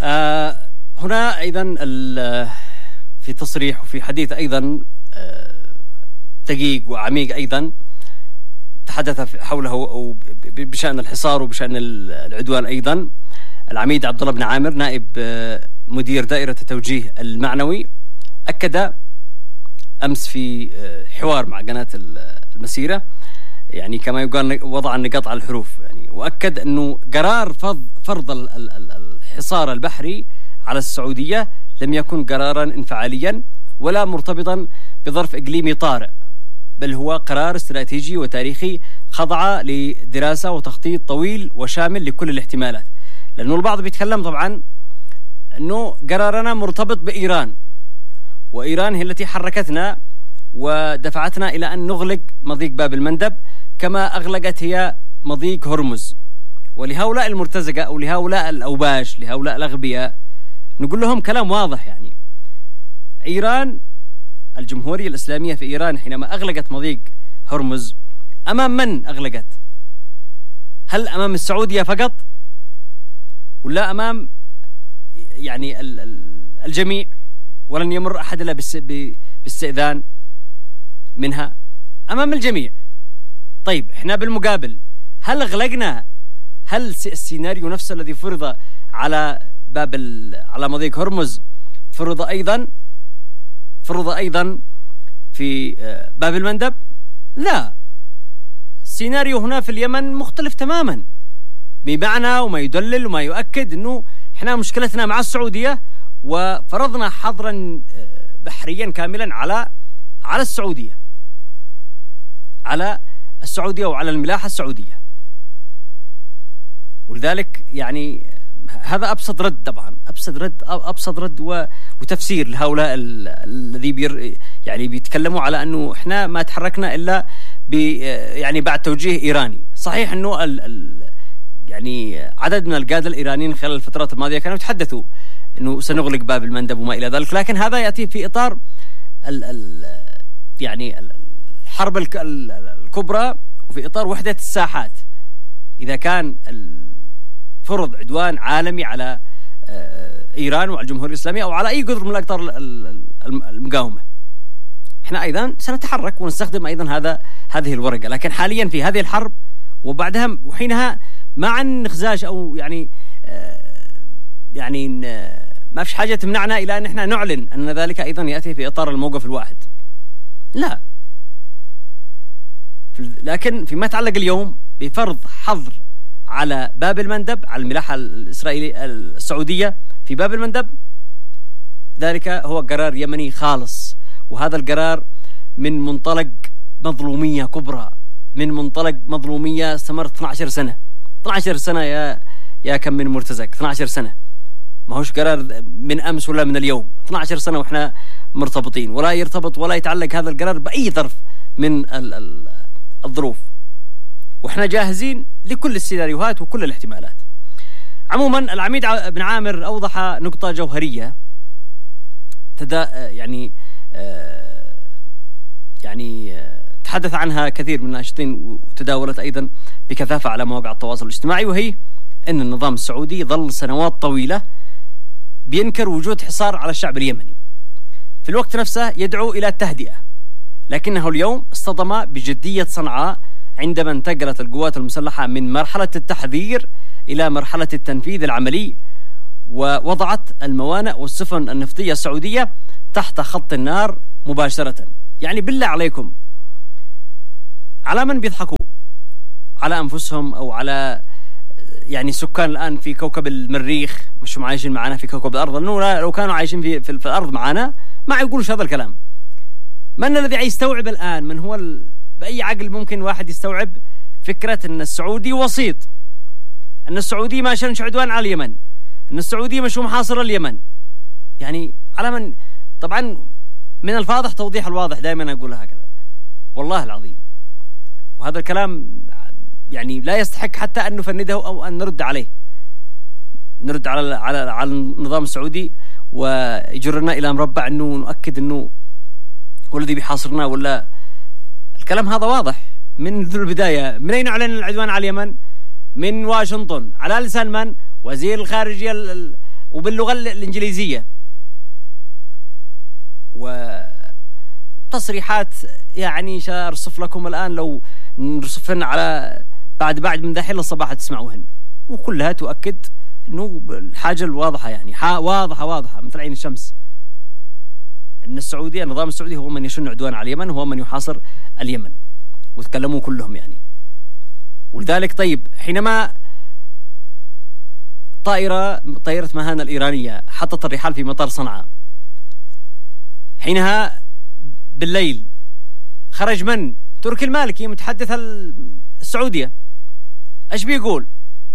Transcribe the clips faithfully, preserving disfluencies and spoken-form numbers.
آه هنا أيضا في تصريح وفي حديث أيضا دقيق وعميق أيضا تحدث حوله أو بشأن الحصار وبشأن العدوان أيضا العميد عبد الله بن عامر نائب مدير دائرة التوجيه المعنوي أكد أمس في حوار مع قناة المسيرة يعني كما يقال وضع النقاط على الحروف يعني، وأكد أنه قرار فرض الحصار البحري على السعودية لم يكن قرارا انفعاليا ولا مرتبطا بظرف إقليمي طارئ، بل هو قرار استراتيجي وتاريخي خضع لدراسة وتخطيط طويل وشامل لكل الاحتمالات. لأنه البعض بيتكلم طبعا أنه قرارنا مرتبط بإيران، وإيران هي التي حركتنا ودفعتنا إلى أن نغلق مضيق باب المندب كما أغلقت هي مضيق هرمز. ولهؤلاء المرتزقة أو لهؤلاء الأوباش لهؤلاء الأغبياء نقول لهم كلام واضح، يعني إيران الجمهورية الإسلامية في إيران حينما أغلقت مضيق هرمز أمام من أغلقت؟ هل أمام السعودية فقط ولا أمام يعني الجميع ولن يمر أحد إلا باستئذان منها؟ أمام الجميع. طيب إحنا بالمقابل هل أغلقنا، هل السيناريو نفسه الذي فرض على باب على مضيق هرمز فرض أيضا فرض أيضا في باب المندب؟ لا، السيناريو هنا في اليمن مختلف تماما، بمعنى وما يدلل وما يؤكد أنه إحنا مشكلتنا مع السعودية وفرضنا حظرا بحريا كاملا على على السعودية على السعودية وعلى الملاحة السعودية. ولذلك يعني هذا أبسط رد، طبعا أبسط رد أبسط رد وتفسير لهؤلاء الذي بير يعني بيتكلموا على أنه إحنا ما تحركنا إلا يعني بعد توجيه إيراني. صحيح أنه ال ال يعني عدد من القادة الإيرانيين خلال الفترات الماضية كانوا يتحدثوا أنه سنغلق باب المندب وما إلى ذلك، لكن هذا يأتي في إطار ال ال يعني الحرب الكبرى وفي إطار وحدة الساحات. إذا كان فرض عدوان عالمي على إيران وعلى الجمهورية الإسلامية أو على أي قدر من الأقطار المقاومة، إحنا أيضا سنتحرك ونستخدم أيضا هذا هذه الورقة. لكن حاليا في هذه الحرب وبعدها وحينها مع نخزاش أو يعني يعني ما فيش حاجة تمنعنا إلى أن إحنا نعلن أن ذلك أيضا يأتي في إطار الموقف الواحد، لا. لكن فيما يتعلق اليوم بفرض حظر على باب المندب على الملاحة الإسرائيلية السعودية في باب المندب، ذلك هو قرار يمني خالص، وهذا القرار من منطلق مظلومية كبرى، من منطلق مظلومية استمرت اثنتي عشرة سنة اثنتي عشرة سنة يا يا كم من مرتزق، اثنتي عشرة سنة، ما هوش قرار من أمس ولا من اليوم، اثنتي عشرة سنة وإحنا مرتبطين، ولا يرتبط ولا يتعلق هذا القرار بأي ظرف من ال ال الظروف، وإحنا جاهزين لكل السيناريوهات وكل الاحتمالات. عموما العميد بن عامر أوضح نقطة جوهرية تدا يعني آه يعني آه تحدث عنها كثير من الناشطين وتداولت أيضا بكثافة على مواقع التواصل الاجتماعي، وهي أن النظام السعودي ظل سنوات طويلة بينكر وجود حصار على الشعب اليمني، في الوقت نفسه يدعو إلى التهدئة، لكنه اليوم اصطدم بجدية صنعاء عندما انتقلت القوات المسلحة من مرحلة التحذير إلى مرحلة التنفيذ العملي، ووضعت الموانئ والسفن النفطية السعودية تحت خط النار مباشرة. يعني بالله عليكم، على من بيضحكوا؟ على أنفسهم أو على يعني سكان الآن في كوكب المريخ، مش عايشين معنا في كوكب الأرض، لأنه لو كانوا عايشين في, في, في الأرض معنا ما يقولوش هذا الكلام. من الذي يستوعب الآن؟ من هو ال... بأي عقل ممكن واحد يستوعب فكرة أن السعودي وسيط، أن السعودي ما شنش عدوان على اليمن، أن السعودي مش محاصر اليمن؟ يعني على من؟ طبعا من الفاضح توضيح الواضح، دائما أقول هكذا والله العظيم، وهذا الكلام يعني لا يستحق حتى أن نفنده أو أن نرد عليه، نرد على على على النظام السعودي ويجرنا إلى مربع أنه نؤكد أنه هو الذي بيحاصرنا. ولا الكلام هذا واضح منذ البداية. من أين أعلن العدوان على اليمن؟ من واشنطن، على لسان من؟ وزير الخارجية وباللغة الإنجليزية، وتصريحات يعني سأرصف لكم الآن لو نرصفن على بعد بعد من ذا الصباح تسمعوهن، وكلها تؤكد إنه الحاجة الواضحة يعني واضحة واضحة مثل عين الشمس أن السعودية النظام السعودي هو من يشن عدوان على اليمن، هو من يحاصر اليمن، وتكلموا كلهم يعني. ولذلك طيب حينما طائرة طائرة مهانة الإيرانية حطت الرحال في مطار صنعاء، حينها بالليل خرج من تركي المالكي متحدث السعودية، ايش بيقول؟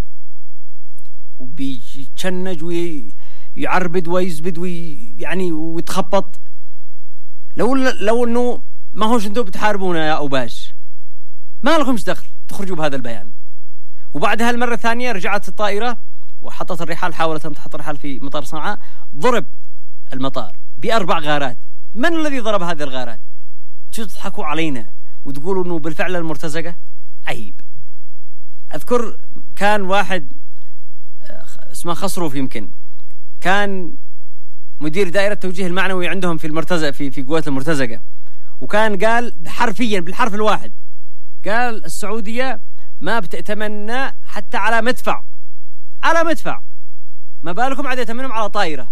وبيتشنج ويعربد ويزبد ويعني ويتخبط، لو لو انه ما هوش انتم بتحاربونا يا اوباش، ما لكمش دخل تخرجوا بهذا البيان. وبعدها المرة الثانية رجعت الطائرة وحطت الرحال، حاولت ان تحط الرحال في مطار صنعاء، ضرب المطار بأربع غارات. من الذي ضرب هذه الغارات؟ تضحكوا علينا وتقولوا انه بالفعل المرتزقة؟ عيب. اذكر كان واحد اسمه خصروف يمكن، كان مدير دائرة التوجيه المعنوي عندهم في المرتزقة في في قوات المرتزقة، وكان قال حرفيا بالحرف الواحد قال السعودية ما بتأتمنى حتى على مدفع، على مدفع، ما بالكم عاد يأتمنهم على طائرة.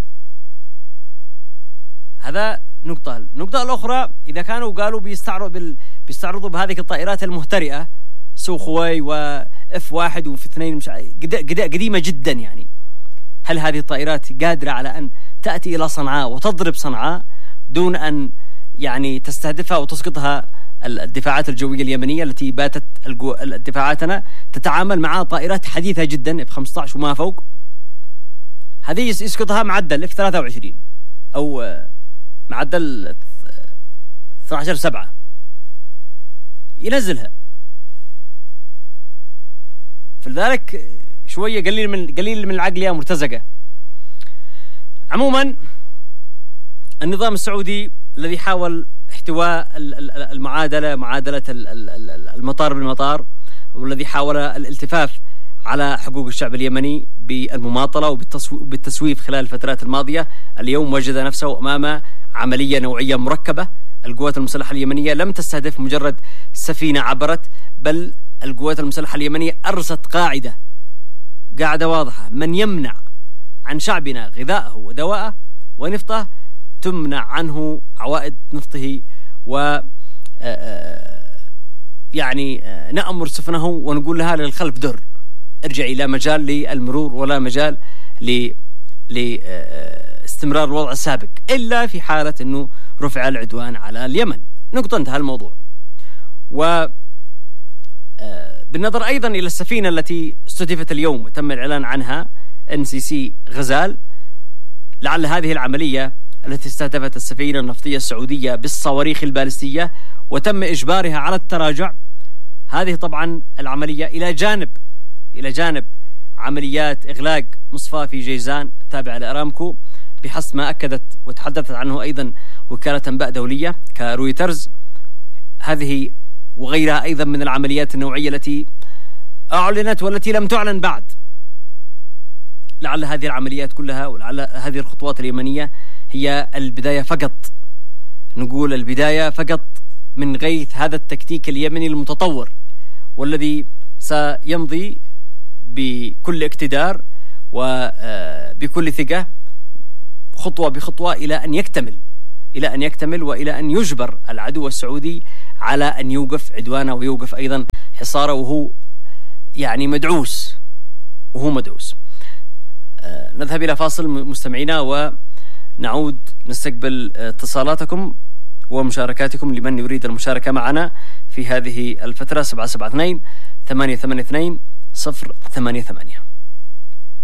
هذا نقطة. النقطة الأخرى إذا كانوا قالوا بيستعرضوا بال... بيستعرضوا بهذه الطائرات المهترئة سوخوي وإف واحد وإف اثنين مش قديمة جدا يعني، هل هذه الطائرات قادرة على أن تأتي إلى صنعاء وتضرب صنعاء دون أن يعني تستهدفها وتسقطها الدفاعات الجوية اليمنية التي باتت دفاعاتنا تتعامل مع طائرات حديثة جدا إف خمسة عشر وما فوق، هذه يسقطها معدل إف ثلاثة وعشرين أو معدل اثنا عشر سبعة ينزلها. فلذلك شوية قليل من قليل من العقل يا مرتزقة. عموما النظام السعودي الذي حاول احتواء المعادلة معادلة المطار بالمطار، والذي حاول الالتفاف على حقوق الشعب اليمني بالمماطلة وبالتسويف خلال الفترات الماضية، اليوم وجد نفسه أمام عملية نوعية مركبة. القوات المسلحة اليمنية لم تستهدف مجرد سفينة عبرت، بل القوات المسلحة اليمنية أرست قاعدة قاعدة واضحة: من يمنع عن شعبنا غذاءه ودواءه ونفطه تمنع عنه عوائد نفطه، و يعني نأمر سفنه ونقول لها للخلف در، ارجعي، لا مجال للمرور ولا مجال لاستمرار الوضع السابق إلا في حالة أنه رفع العدوان على اليمن. نقطة، انتهى الموضوع. و بالنظر أيضا إلى السفينة التي استهدفت اليوم وتم الإعلان عنها إن سي سي غزال، لعل هذه العملية التي استهدفت السفينة النفطية السعودية بالصواريخ البالستية وتم إجبارها على التراجع، هذه طبعا العملية إلى جانب إلى جانب عمليات إغلاق مصفاة في جيزان تابعة لأرامكو بحسب ما أكدت وتحدثت عنه أيضا وكالة أنباء دولية كرويترز، هذه وغيرها أيضا من العمليات النوعية التي أعلنت والتي لم تعلن بعد. لعل هذه العمليات كلها ولعل هذه الخطوات اليمنية هي البداية فقط، نقول البداية فقط من غيث هذا التكتيك اليمني المتطور، والذي سيمضي بكل اقتدار وبكل ثقة خطوة بخطوة إلى أن يكتمل إلى أن يكتمل وإلى أن يجبر العدو السعودي على أن يوقف عدوانه ويوقف أيضا حصاره، وهو يعني مدعوس وهو مدعوس. آه نذهب إلى فاصل مستمعينا ونعود نستقبل اتصالاتكم ومشاركاتكم لمن يريد المشاركة معنا في هذه الفترة. سبعة سبعة اثنين ثمانية ثمانية اثنين صفر ثمانية ثمانية.